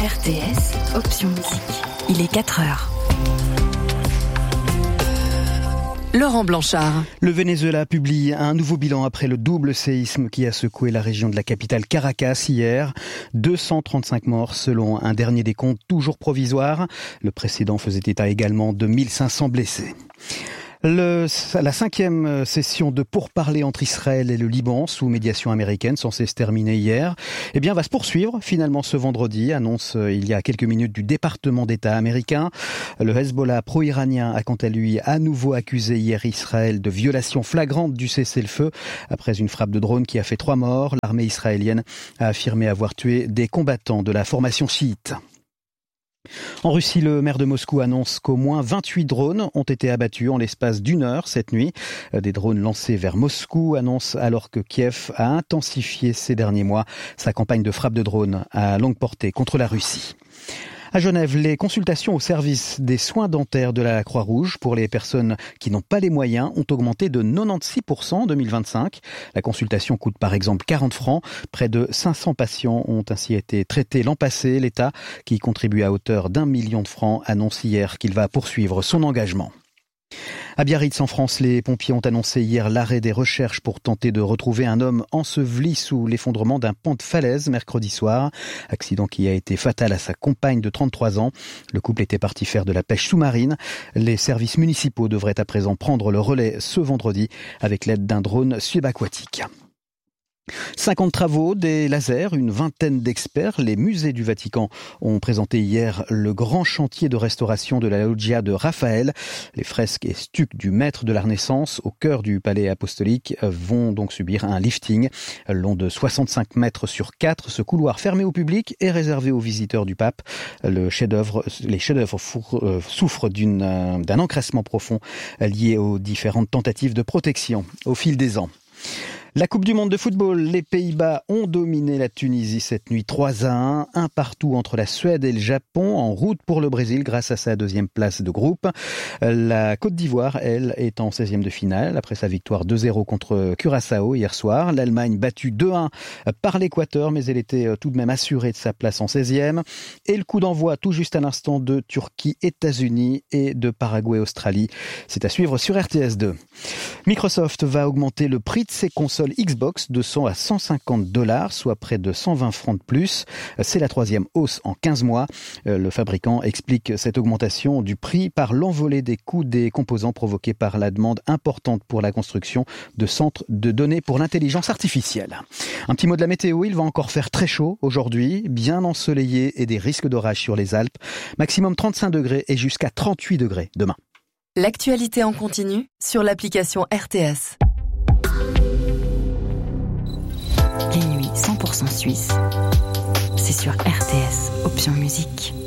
RTS, option musique. Il est 4h. Laurent Blanchard. Le Venezuela publie un nouveau bilan après le double séisme qui a secoué la région de la capitale Caracas hier. 235 morts selon un dernier décompte toujours provisoire. Le précédent faisait état également de 1500 blessés. La 5e session de pourparlers entre Israël et le Liban sous médiation américaine, censée se terminer hier, va se poursuivre finalement ce vendredi, annonce il y a quelques minutes du département d'État américain. Le Hezbollah pro-iranien a quant à lui à nouveau accusé hier Israël de violation flagrante du cessez-le-feu après une frappe de drone qui a fait 3 morts. L'armée israélienne a affirmé avoir tué des combattants de la formation chiite. En Russie, le maire de Moscou annonce qu'au moins 28 drones ont été abattus en l'espace d'une heure cette nuit. Des drones lancés vers Moscou annoncent alors que Kiev a intensifié ces derniers mois sa campagne de frappe de drones à longue portée contre la Russie. À Genève, les consultations au service des soins dentaires de la Croix-Rouge pour les personnes qui n'ont pas les moyens ont augmenté de 96% en 2025. La consultation coûte par exemple 40 francs. Près de 500 patients ont ainsi été traités l'an passé. L'État, qui contribue à hauteur d'1 million de francs, annonce hier qu'il va poursuivre son engagement. À Biarritz, en France, les pompiers ont annoncé hier l'arrêt des recherches pour tenter de retrouver un homme enseveli sous l'effondrement d'un pont de falaise mercredi soir. Accident qui a été fatal à sa compagne de 33 ans. Le couple était parti faire de la pêche sous-marine. Les services municipaux devraient à présent prendre le relais ce vendredi avec l'aide d'un drone subaquatique. 50 travaux, des lasers, une vingtaine d'experts. Les musées du Vatican ont présenté hier le grand chantier de restauration de la loggia de Raphaël. Les fresques et stucs du maître de la Renaissance au cœur du palais apostolique vont donc subir un lifting. Long de 65 mètres sur 4, ce couloir fermé au public est réservé aux visiteurs du pape. Les chefs-d'œuvre souffrent d'un encrassement profond lié aux différentes tentatives de protection au fil des ans. La Coupe du Monde de football, les Pays-Bas ont dominé la Tunisie cette nuit 3-1, un partout entre la Suède et le Japon, en route pour le Brésil grâce à sa 2e place de groupe. La Côte d'Ivoire, elle, est en 16e de finale après sa victoire 2-0 contre Curaçao hier soir. L'Allemagne battue 2-1 par l'Équateur, mais elle était tout de même assurée de sa place en 16e. Et le coup d'envoi tout juste à l'instant de Turquie-États-Unis et de Paraguay-Australie. C'est à suivre sur RTS2. Microsoft va augmenter le prix de ses consoles Xbox de 100 à $150, soit près de 120 francs de plus. C'est la 3e hausse en 15 mois. Le fabricant explique cette augmentation du prix par l'envolée des coûts des composants provoqués par la demande importante pour la construction de centres de données pour l'intelligence artificielle. Un petit mot de la météo, il va encore faire très chaud aujourd'hui, bien ensoleillé et des risques d'orage sur les Alpes. Maximum 35 degrés et jusqu'à 38 degrés demain. L'actualité en continu sur l'application RTS. Les nuits 100% suisses, c'est sur RTS, option musique.